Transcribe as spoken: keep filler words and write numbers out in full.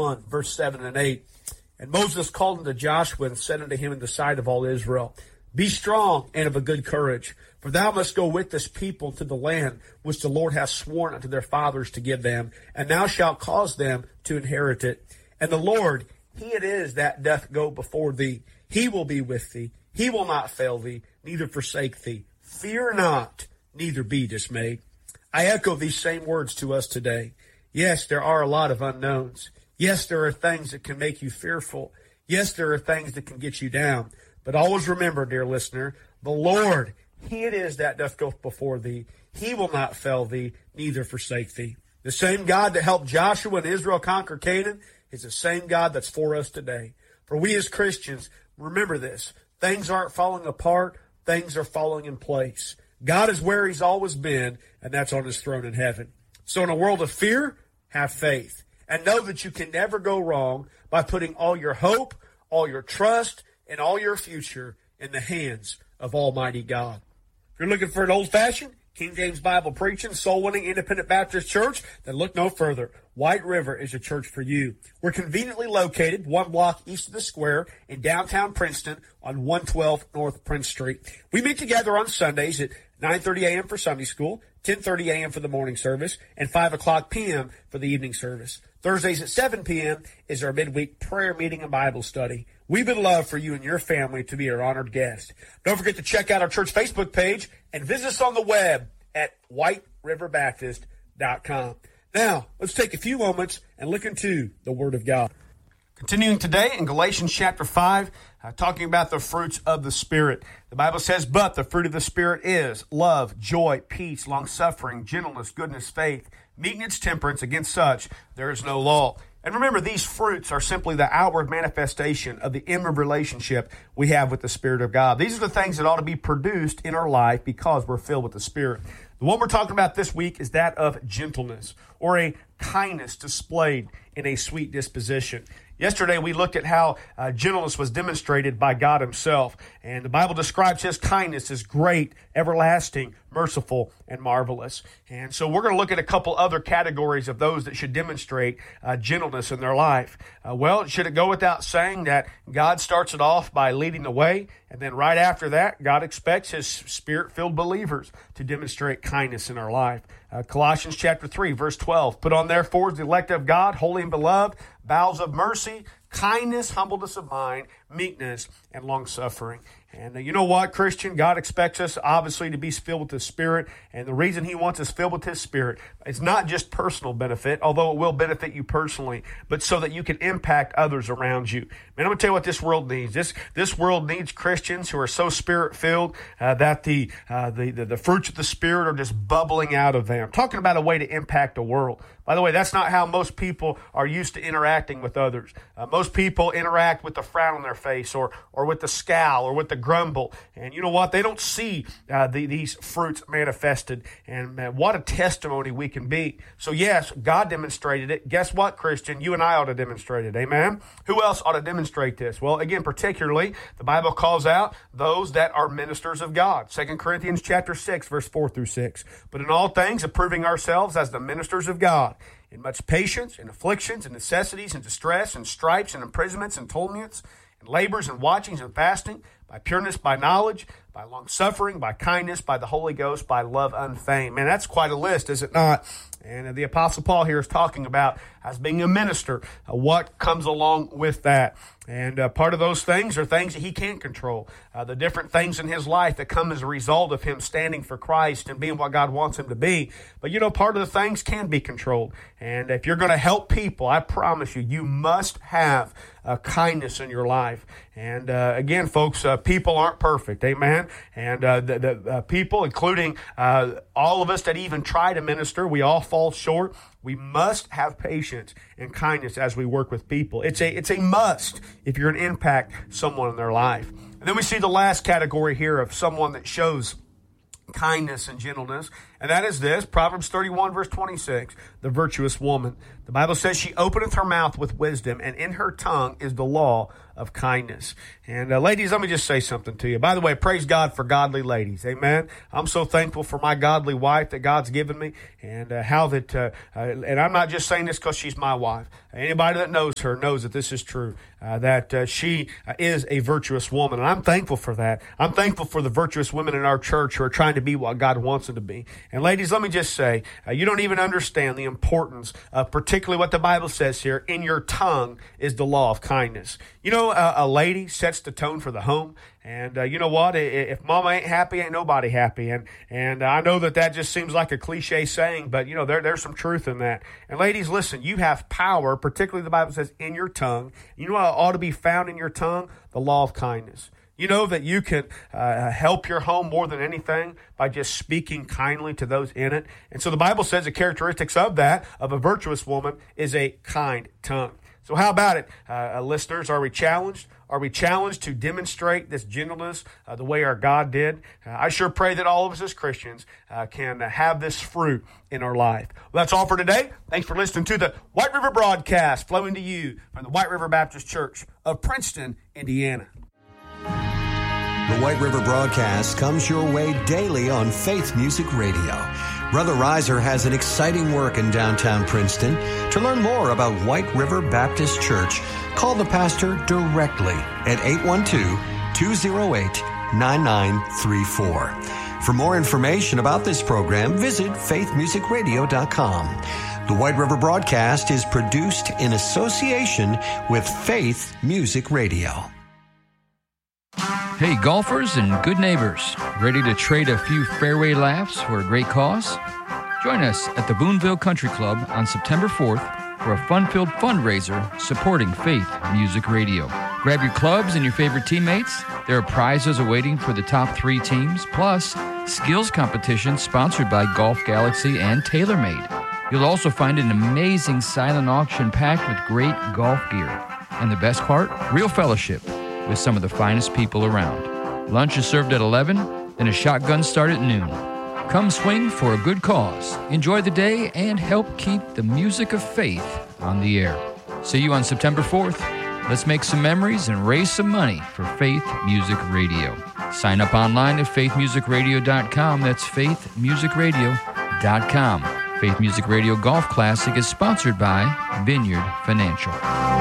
thirty-one, verse seven and eight. And Moses called unto Joshua and said unto him in the sight of all Israel, Be strong and of a good courage, for thou must go with this people to the land which the Lord hath sworn unto their fathers to give them, and thou shalt cause them to inherit it. And the Lord, he it is that doth go before thee. He will be with thee. He will not fail thee, neither forsake thee. Fear not, neither be dismayed. I echo these same words to us today. Yes, there are a lot of unknowns. Yes, there are things that can make you fearful. Yes, there are things that can get you down. But always remember, dear listener, the Lord, he it is that doth go before thee. He will not fail thee, neither forsake thee. The same God that helped Joshua and Israel conquer Canaan is the same God that's for us today. For we as Christians, remember this. Things aren't falling apart. Things are falling in place. God is where he's always been, and that's on his throne in heaven. So in a world of fear, have faith. And know that you can never go wrong by putting all your hope, all your trust, and all your future in the hands of Almighty God. If you're looking for an old-fashioned, King James Bible preaching, soul-winning Independent Baptist church, then look no further. White River is a church for you. We're conveniently located one block east of the square in downtown Princeton on one twelve North Prince Street. We meet together on Sundays at nine thirty a.m. for Sunday school, ten thirty a.m. for the morning service, and five o'clock p.m. for the evening service. Thursdays at seven p.m. is our midweek prayer meeting and Bible study. We would love for you and your family to be our honored guest. Don't forget to check out our church Facebook page and visit us on the web at white river baptist dot com. Now, let's take a few moments and look into the Word of God. Continuing today in Galatians chapter five, uh, talking about the fruits of the Spirit. The Bible says, But the fruit of the Spirit is love, joy, peace, long-suffering, gentleness, goodness, faith, meekness, temperance. Against such there is no law. And remember, these fruits are simply the outward manifestation of the inward relationship we have with the Spirit of God. These are the things that ought to be produced in our life because we're filled with the Spirit. The one we're talking about this week is that of gentleness, or a kindness displayed in a sweet disposition. Yesterday, we looked at how uh, gentleness was demonstrated by God himself. And the Bible describes his kindness as great, everlasting, merciful, and marvelous. And so we're going to look at a couple other categories of those that should demonstrate uh, gentleness in their life. Uh, well, should it go without saying that God starts it off by leading the way, and then right after that, God expects his Spirit-filled believers to demonstrate kindness in our life. Uh, Colossians chapter three, verse twelve, Put on therefore the elect of God, holy and beloved, bowels of mercy, kindness, humbleness of mind, meekness, and long-suffering. And uh, you know what, Christian? God expects us, obviously, to be filled with His Spirit. And the reason He wants us filled with His Spirit is not just personal benefit, although it will benefit you personally, but so that you can impact others around you. Man, I'm going to tell you what this world needs. This this world needs Christians who are so Spirit-filled uh, that the, uh, the, the, the fruits of the Spirit are just bubbling out of them. I'm talking about a way to impact the world. By the way, that's not how most people are used to interacting with others. Uh, most people interact with the frown on their face or or with the scowl or with the grumble. And you know what? They don't see uh, the, these fruits manifested. And man, what a testimony we can be. So yes, God demonstrated it. Guess what, Christian? You and I ought to demonstrate it. Amen? Who else ought to demonstrate this? Well, again, particularly, the Bible calls out those that are ministers of God. Second Corinthians chapter six, verse four through six. But in all things, approving ourselves as the ministers of God, in much patience, in afflictions, and necessities, and distress, and stripes, and imprisonments, and torments, and labors, and watchings, and fasting, by pureness, by knowledge, by long-suffering, by kindness, by the Holy Ghost, by love unfeigned. Man, that's quite a list, is it not? And the Apostle Paul here is talking about, as being a minister, uh, what comes along with that. And uh, part of those things are things that he can't control. Uh, the different things in his life that come as a result of him standing for Christ and being what God wants him to be. But you know, part of the things can be controlled. And if you're going to help people, I promise you, you must have uh, kindness in your life. And uh, again, folks, uh, people aren't perfect. Amen. And uh, the, the uh, people, including uh, all of us that even try to minister, we all fall short. We must have patience and kindness as we work with people. It's a, it's a must if you're going to impact someone in their life. And then we see the last category here of someone that shows kindness and gentleness, and that is this, Proverbs thirty-one, verse twenty-six, the virtuous woman. The Bible says she openeth her mouth with wisdom, and in her tongue is the law of kindness. And uh, ladies, let me just say something to you. By the way, praise God for godly ladies. Amen. I'm so thankful for my godly wife that God's given me, and uh, how that, uh, uh, and I'm not just saying this because she's my wife. Anybody that knows her knows that this is true, uh, that uh, she uh, is a virtuous woman, and I'm thankful for that. I'm thankful for the virtuous women in our church who are trying to be what God wants them to be. And ladies, let me just say, uh, you don't even understand the importance of particularly what the Bible says here, in your tongue is the law of kindness. You know, uh, a lady sets the tone for the home. And uh, you know what? If mama ain't happy, ain't nobody happy. And and I know that that just seems like a cliche saying, but you know, there there's some truth in that. And ladies, listen, you have power, particularly the Bible says, in your tongue. You know what ought to be found in your tongue? The law of kindness. You know that you can uh, help your home more than anything by just speaking kindly to those in it. And so the Bible says the characteristics of that, of a virtuous woman, is a kind tongue. So how about it, uh, listeners? Are we challenged? Are we challenged to demonstrate this gentleness uh, the way our God did? Uh, I sure pray that all of us as Christians uh, can uh, have this fruit in our life. Well, that's all for today. Thanks for listening to the White River Broadcast, flowing to you from the White River Baptist Church of Princeton, Indiana. The White River Broadcast comes your way daily on Faith Music Radio. Brother Reiser has an exciting work in downtown Princeton. To learn more about White River Baptist Church, call the pastor directly at eight one two, two oh eight, nine nine three four. For more information about this program, visit faith music radio dot com. The White River Broadcast is produced in association with Faith Music Radio. Hey, golfers and good neighbors, ready to trade a few fairway laughs for a great cause? Join us at the Boonville Country Club on September fourth for a fun-filled fundraiser supporting Faith Music Radio. Grab your clubs and your favorite teammates. There are prizes awaiting for the top three teams, plus skills competition sponsored by Golf Galaxy and TaylorMade. You'll also find an amazing silent auction packed with great golf gear. And the best part? Real fellowship with some of the finest people around. Lunch is served at eleven, and a shotgun start at noon. Come swing for a good cause, enjoy the day, and help keep the music of faith on the air. See you on September fourth. Let's make some memories and raise some money for Faith Music Radio. Sign up online at faith music radio dot com. That's faith music radio dot com. Faith Music Radio Golf Classic is sponsored by Vineyard Financial.